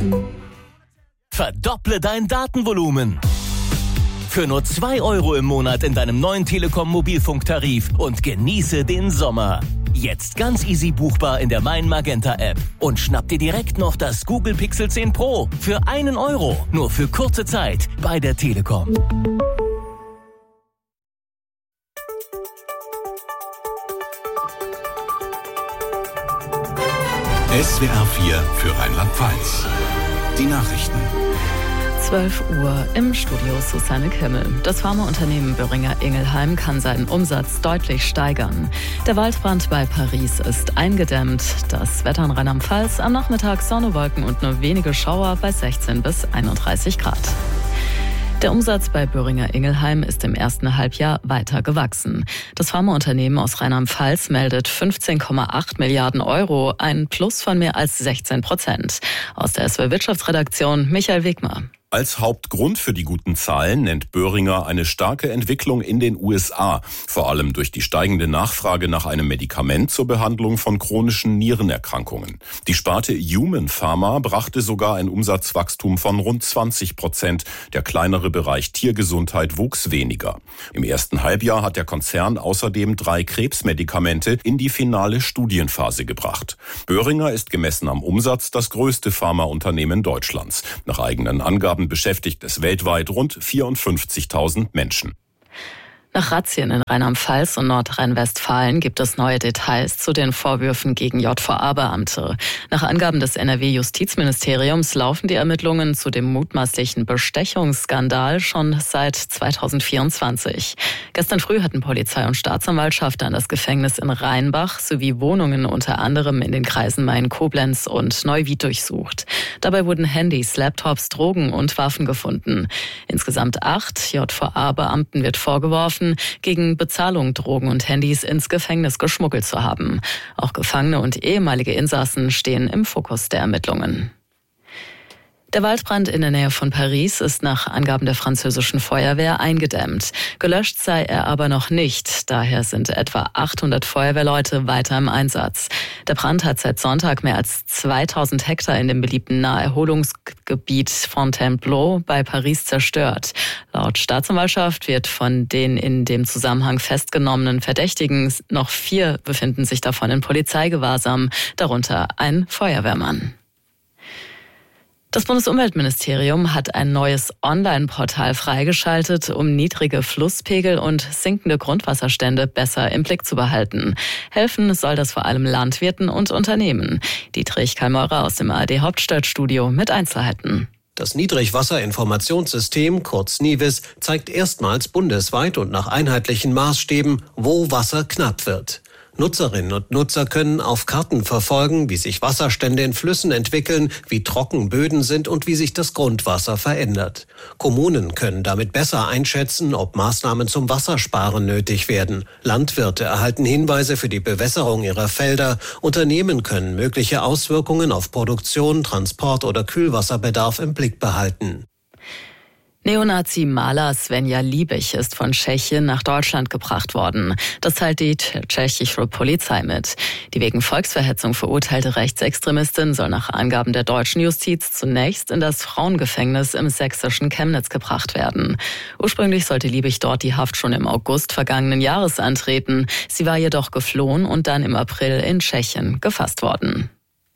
Verdopple dein Datenvolumen. Für nur 2 € im Monat in deinem neuen Telekom-Mobilfunktarif und genieße den Sommer. Jetzt ganz easy buchbar in der Mein Magenta App. Und schnapp dir direkt noch das Google Pixel 10 Pro für 1 €. Nur für kurze Zeit bei der Telekom. SWR 4 für Rheinland-Pfalz. Die Nachrichten. 12 Uhr im Studio Susanne Kimmel. Das Pharmaunternehmen Boehringer Ingelheim kann seinen Umsatz deutlich steigern. Der Waldbrand bei Paris ist eingedämmt. Das Wetter in Rheinland-Pfalz: am Nachmittag Sonne, Wolken und nur wenige Schauer bei 16 bis 31 Grad. Der Umsatz bei Boehringer Ingelheim ist im ersten Halbjahr weiter gewachsen. Das Pharmaunternehmen aus Rheinland-Pfalz meldet 15,8 Milliarden €, ein Plus von mehr als 16%. Aus der SWR Wirtschaftsredaktion Michael Wegmer. Als Hauptgrund für die guten Zahlen nennt Boehringer eine starke Entwicklung in den USA, vor allem durch die steigende Nachfrage nach einem Medikament zur Behandlung von chronischen Nierenerkrankungen. Die Sparte Human Pharma brachte sogar ein Umsatzwachstum von rund 20%. Der kleinere Bereich Tiergesundheit wuchs weniger. Im ersten Halbjahr hat der Konzern außerdem 3 Krebsmedikamente in die finale Studienphase gebracht. Boehringer ist gemessen am Umsatz das größte Pharmaunternehmen Deutschlands. Nach eigenen Angaben beschäftigt es weltweit rund 54.000 Menschen. Nach Razzien in Rheinland-Pfalz und Nordrhein-Westfalen gibt es neue Details zu den Vorwürfen gegen JVA-Beamte. Nach Angaben des NRW-Justizministeriums laufen die Ermittlungen zu dem mutmaßlichen Bestechungsskandal schon seit 2024. Gestern früh hatten Polizei und Staatsanwaltschaft an das Gefängnis in Rheinbach sowie Wohnungen unter anderem in den Kreisen Main-Koblenz und Neuwied durchsucht. Dabei wurden Handys, Laptops, Drogen und Waffen gefunden. Insgesamt 8 JVA-Beamten wird vorgeworfen, gegen Bezahlung Drogen und Handys ins Gefängnis geschmuggelt zu haben. Auch Gefangene und ehemalige Insassen stehen im Fokus der Ermittlungen. Der Waldbrand in der Nähe von Paris ist nach Angaben der französischen Feuerwehr eingedämmt. Gelöscht sei er aber noch nicht. Daher sind etwa 800 Feuerwehrleute weiter im Einsatz. Der Brand hat seit Sonntag mehr als 2000 Hektar in dem beliebten Naherholungsgebiet Fontainebleau bei Paris zerstört. Laut Staatsanwaltschaft wird von den in dem Zusammenhang festgenommenen Verdächtigen noch 4 befinden sich davon in Polizeigewahrsam, darunter ein Feuerwehrmann. Das Bundesumweltministerium hat ein neues Online-Portal freigeschaltet, um niedrige Flusspegel und sinkende Grundwasserstände besser im Blick zu behalten. Helfen soll das vor allem Landwirten und Unternehmen. Dietrich Kalmeurer aus dem ARD-Hauptstadtstudio mit Einzelheiten. Das Niedrigwasserinformationssystem, kurz NIWIS, zeigt erstmals bundesweit und nach einheitlichen Maßstäben, wo Wasser knapp wird. Nutzerinnen und Nutzer können auf Karten verfolgen, wie sich Wasserstände in Flüssen entwickeln, wie trocken Böden sind und wie sich das Grundwasser verändert. Kommunen können damit besser einschätzen, ob Maßnahmen zum Wassersparen nötig werden. Landwirte erhalten Hinweise für die Bewässerung ihrer Felder. Unternehmen können mögliche Auswirkungen auf Produktion, Transport oder Kühlwasserbedarf im Blick behalten. Neonazi-Maler Svenja Liebig ist von Tschechien nach Deutschland gebracht worden. Das teilt die tschechische Polizei mit. Die wegen Volksverhetzung verurteilte Rechtsextremistin soll nach Angaben der deutschen Justiz zunächst in das Frauengefängnis im sächsischen Chemnitz gebracht werden. Ursprünglich sollte Liebig dort die Haft schon im August vergangenen Jahres antreten. Sie war jedoch geflohen und dann im April in Tschechien gefasst worden.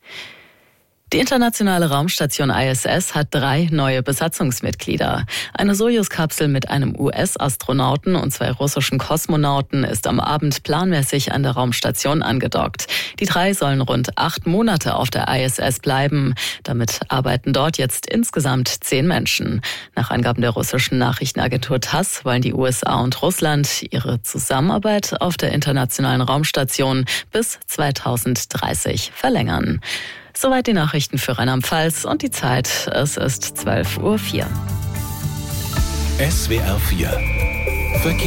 Die internationale Raumstation ISS hat 3 neue Besatzungsmitglieder. Eine Sojus-Kapsel mit einem US-Astronauten und 2 russischen Kosmonauten ist am Abend planmäßig an der Raumstation angedockt. Die 3 sollen rund 8 Monate auf der ISS bleiben. Damit arbeiten dort jetzt insgesamt 10 Menschen. Nach Angaben der russischen Nachrichtenagentur TASS wollen die USA und Russland ihre Zusammenarbeit auf der internationalen Raumstation bis 2030 verlängern. Soweit die Nachrichten für Rheinland-Pfalz und die Zeit. Es ist 12:04 Uhr. SWR 4 Verkehr.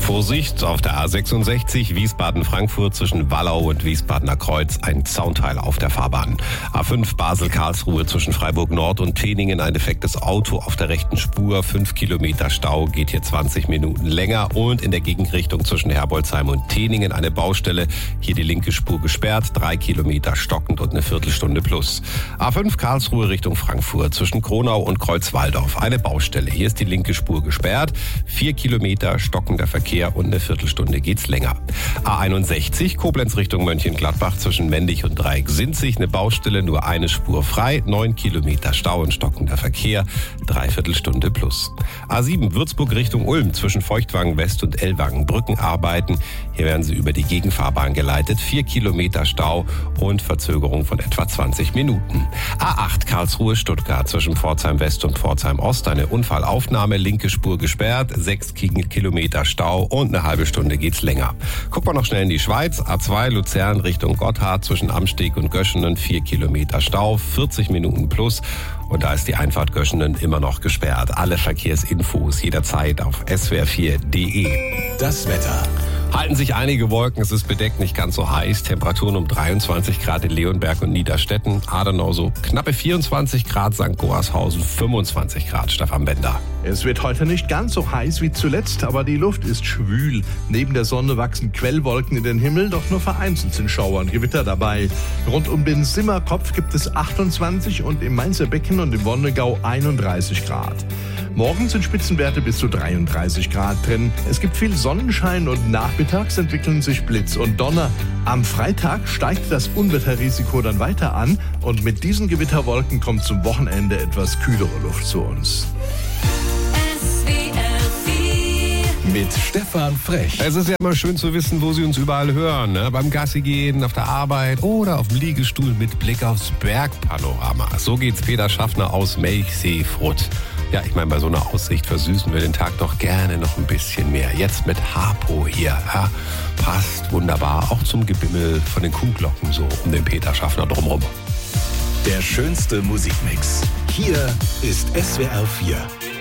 Vorsicht, auf der A66 Wiesbaden-Frankfurt zwischen Wallau und Wiesbadener Kreuz ein Zaunteil auf der Fahrbahn. A5 Basel-Karlsruhe zwischen Freiburg Nord und Teningen ein defektes Auto auf der rechten Spur. 5 Kilometer Stau, geht hier 20 Minuten länger. Und in der Gegenrichtung zwischen Herbolzheim und Teningen eine Baustelle. Hier die linke Spur gesperrt, 3 Kilometer stockend und eine Viertelstunde plus. A5 Karlsruhe Richtung Frankfurt zwischen Kronau und Kreuzwaldorf eine Baustelle. Hier ist die linke Spur gesperrt, 4 Kilometer stockender Verkehr und eine Viertelstunde geht's länger. A61 Koblenz Richtung Mönchengladbach zwischen Mendig und Dreieck-Sinzig eine Baustelle, nur eine Spur frei, 9 Kilometer Stau und stockender Verkehr, 3/4 Stunde plus. A7 Würzburg Richtung Ulm zwischen Feuchtwangen West und Ellwangen Brückenarbeiten. Hier werden sie über die Gegenfahrbahn geleitet, 4 Kilometer Stau und Verzögerung von etwa 20 Minuten. A8 Karlsruhe Stuttgart zwischen Pforzheim West und Pforzheim Ost eine Unfallaufnahme, linke Spur gesperrt, 6 Kilometer Stau und eine halbe Stunde geht's länger. Gucken wir noch schnell in die Schweiz. A2 Luzern Richtung Gotthard zwischen Amsteg und Göschenen 4 Kilometer Stau, 40 Minuten plus. Und da ist die Einfahrt Göschenen immer noch gesperrt. Alle Verkehrsinfos jederzeit auf swr4.de. Das Wetter. Halten sich einige Wolken, es ist bedeckt, nicht ganz so heiß. Temperaturen um 23 Grad in Leonberg und Niederstetten. Adenau so knappe 24 Grad, St. Goarshausen 25 Grad. Stefan Bender. Es wird heute nicht ganz so heiß wie zuletzt, aber die Luft ist schwül. Neben der Sonne wachsen Quellwolken in den Himmel, doch nur vereinzelt sind Schauer und Gewitter dabei. Rund um den Simmerkopf gibt es 28 und im Mainzer Becken und im Wonnegau 31 Grad. Morgen sind Spitzenwerte bis zu 33 Grad drin. Es gibt viel Sonnenschein und nachmittags entwickeln sich Blitz und Donner. Am Freitag steigt das Unwetterrisiko dann weiter an und mit diesen Gewitterwolken kommt zum Wochenende etwas kühlere Luft zu uns. Mit Stefan Frech. Es ist ja immer schön zu wissen, wo Sie uns überall hören. Ne? Beim Gassi gehen, auf der Arbeit oder auf dem Liegestuhl mit Blick aufs Bergpanorama. So geht's Peter Schaffner aus Melchseefrutt. Ja, ich meine, bei so einer Aussicht versüßen wir den Tag doch gerne noch ein bisschen mehr. Jetzt mit Harpo hier. Ja, passt wunderbar auch zum Gebimmel von den Kuhglocken so um den Peter Schaffner drumherum. Der schönste Musikmix. Hier ist SWR 4.